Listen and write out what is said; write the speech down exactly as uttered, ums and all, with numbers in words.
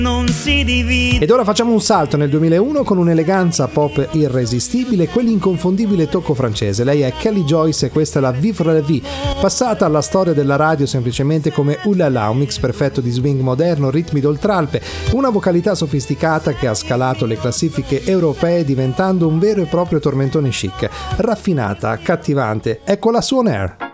non si divide. Ed ora facciamo un salto nel duemilauno con un'eleganza pop irresistibile e quell'inconfondibile tocco francese. Lei è Kelly Joyce e questa è la Vivre la Vie, passata alla storia della radio semplicemente come Ulala, un mix perfetto di swing moderno, ritmi d'oltralpe, una vocalità sofisticata che ha scalato le classifiche europee diventando un vero e proprio tormentone chic, raffinata, accattivante. Eccola su On Air.